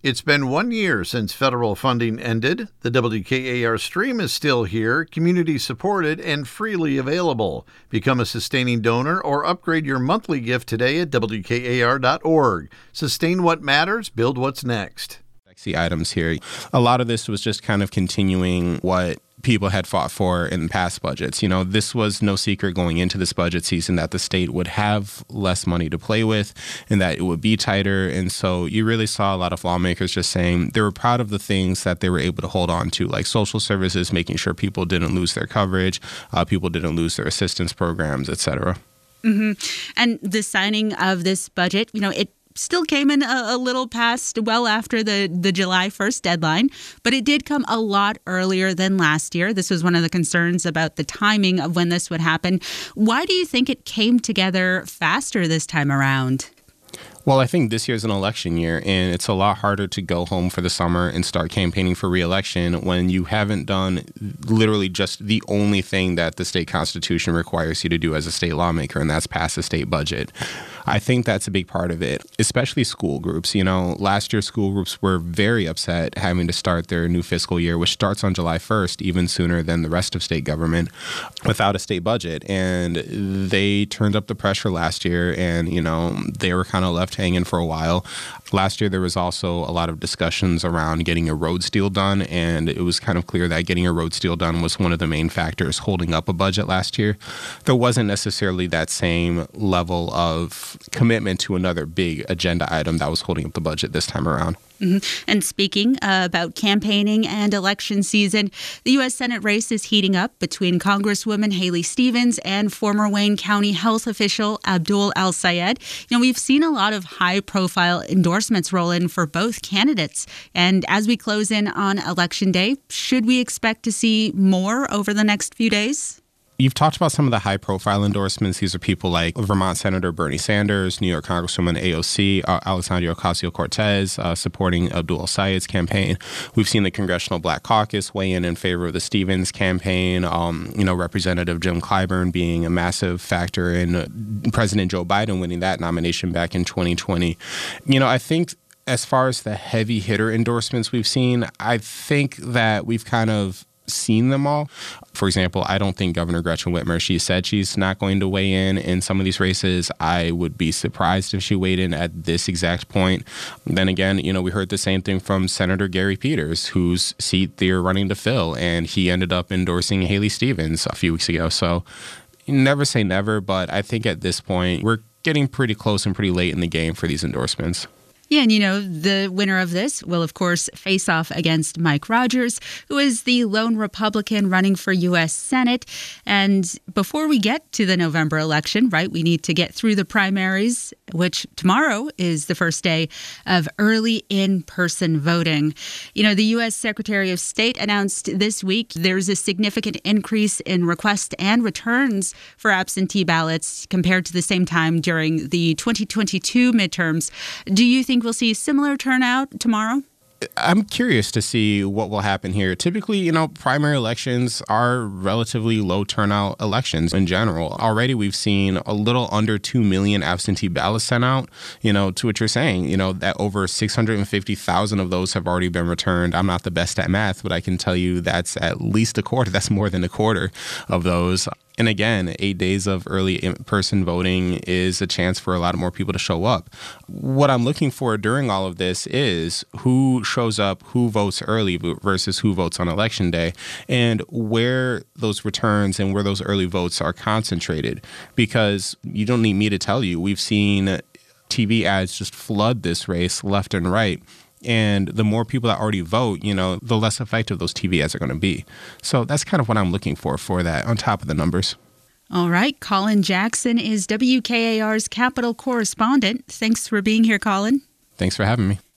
It's been 1 year since federal funding ended. The WKAR stream is still here, community supported, and freely available. Become a sustaining donor or upgrade your monthly gift today at WKAR.org. Sustain what matters, build what's next. Items here. A lot of this was just kind of continuing what people had fought for in past budgets. You know, this was no secret going into this budget season that the state would have less money to play with and that it would be tighter. And so you really saw a lot of lawmakers just saying they were proud of the things that they were able to hold on to, like social services, making sure people didn't lose their coverage, people didn't lose their assistance programs, et cetera. Mm-hmm. And the signing of this budget, you know, it still came in a little past, well after the July 1st deadline, but it did come a lot earlier than last year. This was one of the concerns about the timing of when this would happen. Why do you think it came together faster this time around? Well, I think this year's an election year, and it's a lot harder to go home for the summer and start campaigning for re-election when you haven't done literally just the only thing that the state constitution requires you to do as a state lawmaker, and that's pass a state budget. I think that's a big part of it, especially school groups. You know, last year school groups were very upset having to start their new fiscal year, which starts on July 1st, even sooner than the rest of state government, without a state budget. And they turned up the pressure last year, and, you know, they were kind of left hanging for a while. Last year, there was also a lot of discussions around getting a roads deal done, and it was kind of clear that getting a roads deal done was one of the main factors holding up a budget last year. There wasn't necessarily that same level of commitment to another big agenda item that was holding up the budget this time around. Mm-hmm. And speaking about campaigning and election season, the U.S. Senate race is heating up between Congresswoman Haley Stevens and former Wayne County health official Abdul El-Sayed. You know, we've seen a lot of high-profile endorsements roll in for both candidates. And as we close in on Election Day, should we expect to see more over the next few days? You've talked about some of the high-profile endorsements. These are people like Vermont Senator Bernie Sanders, New York Congresswoman AOC, Alexandria Ocasio-Cortez, supporting Abdul El-Sayed's campaign. We've seen the Congressional Black Caucus weigh in favor of the Stevens campaign. Representative Jim Clyburn being a massive factor in President Joe Biden winning that nomination back in 2020. You know, I think as far as the heavy hitter endorsements we've seen, I think that we've kind of seen them all. For example, I don't think Governor Gretchen Whitmer, she said she's not going to weigh in some of these races. I would be surprised if she weighed in at this exact point. Then again, you know, we heard the same thing from Senator Gary Peters, whose seat they're running to fill, and he ended up endorsing Haley Stevens a few weeks ago. So never say never, but I think at this point, we're getting pretty close and pretty late in the game for these endorsements. Yeah, and you know, the winner of this will, of course, face off against Mike Rogers, who is the lone Republican running for U.S. Senate. And before we get to the November election, right, we need to get through the primaries, which tomorrow is the first day of early in-person voting. You know, the U.S. Secretary of State announced this week there's a significant increase in requests and returns for absentee ballots compared to the same time during the 2022 midterms. Do you think we'll see similar turnout tomorrow? I'm curious to see what will happen here. Typically, you know, primary elections are relatively low turnout elections in general. Already we've seen a little under 2 million absentee ballots sent out, you know, to what you're saying, you know, that over 650,000 of those have already been returned. I'm not the best at math, but I can tell you that's at least a quarter. That's more than a quarter of those. And again, 8 days of early in-person voting is a chance for a lot more people to show up. What I'm looking for during all of this is who shows up, who votes early versus who votes on Election Day, and where those returns and where those early votes are concentrated. Because you don't need me to tell you, we've seen TV ads just flood this race left and right. And the more people that already vote, you know, the less effective those TV ads are going to be. So that's kind of what I'm looking for that on top of the numbers. All right. Colin Jackson is WKAR's Capital correspondent. Thanks for being here, Colin. Thanks for having me.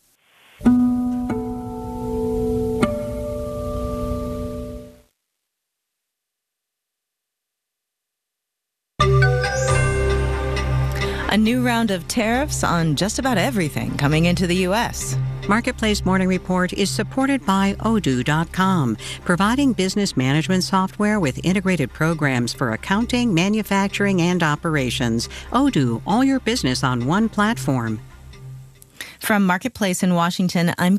A new round of tariffs on just about everything coming into the U.S. Marketplace Morning Report is supported by Odoo.com, providing business management software with integrated programs for accounting, manufacturing, and operations. Odoo, all your business on one platform. From Marketplace in Washington, I'm